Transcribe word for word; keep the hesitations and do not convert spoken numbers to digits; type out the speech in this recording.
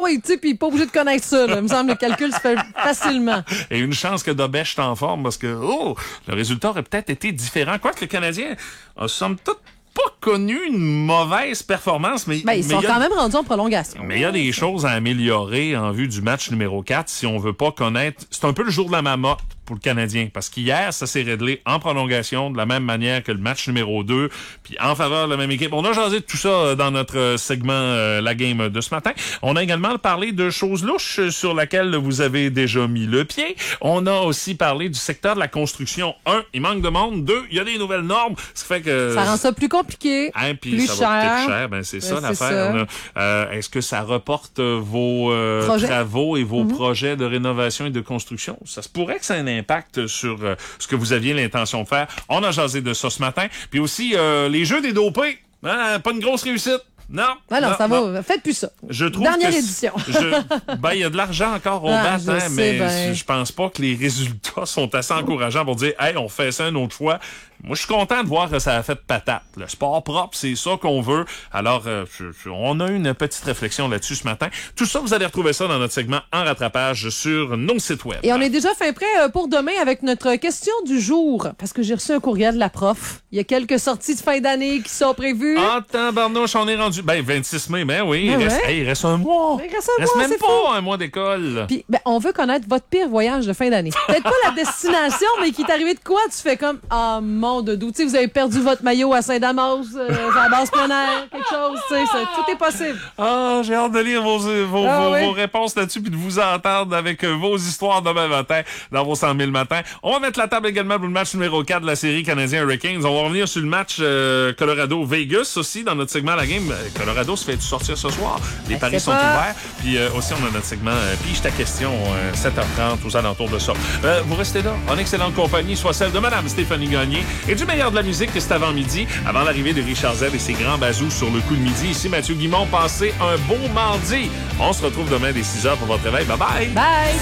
oui, tu sais, puis pas obligé de connaître ça. Là. Il me semble que le calcul se fait facilement. Et une chance que Dobèche est en forme parce que, oh, le résultat aurait peut-être été différent. Quoique le Canadien a, somme toute, pas connu une mauvaise performance, mais... Ben, ils mais sont y a, quand même rendus en prolongation. Mais il y a des choses à améliorer en vue du match numéro quatre si on veut pas connaître... C'est un peu le jour de la marmotte pour le Canadien, parce qu'hier, ça s'est réglé en prolongation de la même manière que le match numéro deux, puis en faveur de la même équipe. On a jasé de tout ça dans notre segment euh, La Game de ce matin. On a également parlé de choses louches sur laquelle vous avez déjà mis le pied. On a aussi parlé du secteur de la construction. Un, il manque de monde. Deux, il y a des nouvelles normes. Ce qui fait que... Ça rend ça plus compliqué, hein, puis plus ça cher. va coûter cher. Ben, c'est ben, ça c'est l'affaire. ça. Euh, est-ce que ça reporte vos euh, travaux et vos mm-hmm. projets de rénovation et de construction? Ça se pourrait que ça ait un impact sur euh, ce que vous aviez l'intention de faire. On a jasé de ça ce matin. Puis aussi, euh, les jeux des dopés. Hein, pas une grosse réussite. Non. Ah non, non, ça non. va. Faites plus ça. Je trouve Dernière que édition. je, ben, il y a de l'argent encore au ah, bat, hein, sais, mais ben... je pense pas que les résultats sont assez encourageants pour dire, hey, on fait ça une autre fois. Moi, je suis content de voir que ça a fait patate. Le sport propre, c'est ça qu'on veut. Alors, euh, je, je, on a eu une petite réflexion là-dessus ce matin. Tout ça, vous allez retrouver ça dans notre segment en rattrapage sur nos sites web. Et on est déjà fin prêt pour demain avec notre question du jour. Parce que j'ai reçu un courriel de la prof. Il y a quelques sorties de fin d'année qui sont prévues. Ah, tabarnouche, on est rendu... Ben, vingt-six mai, ben oui. Ben il, reste, ouais. hey, il reste un mois. Il reste un il reste mois, même c'est pas fou. un mois d'école. Puis, ben, on veut connaître votre pire voyage de fin d'année. Peut-être pas la destination, mais qui est arrivé de quoi? Tu fais comme, ah, mon doudou. Tu sais, vous avez perdu votre maillot à Saint-Damas, euh, à la base plein air, quelque chose, tu sais, ça, tout est possible. Ah, j'ai hâte de lire vos, vos, ah, vos, oui. vos réponses là-dessus puis de vous entendre avec euh, vos histoires demain matin dans vos cent mille matins. On va mettre la table également pour le match numéro quatre de la série Canadien Hurricanes. On va revenir sur le match euh, Colorado-Vegas aussi dans notre segment La Game. Colorado se fait sortir ce soir. Les ben, paris sont pas... ouverts. Puis euh, aussi, on a notre segment euh, Pige ta question, euh, sept heures trente aux alentours de ça. Euh, vous restez là, en excellente compagnie, soit celle de Madame Stéphanie Gagné et du meilleur de la musique que c'est avant midi, avant l'arrivée de Richard Z et ses grands bazous sur le coup de midi. Ici Mathieu Guimond, passez un beau mardi. On se retrouve demain dès six heures pour votre réveil. Bye bye! Bye!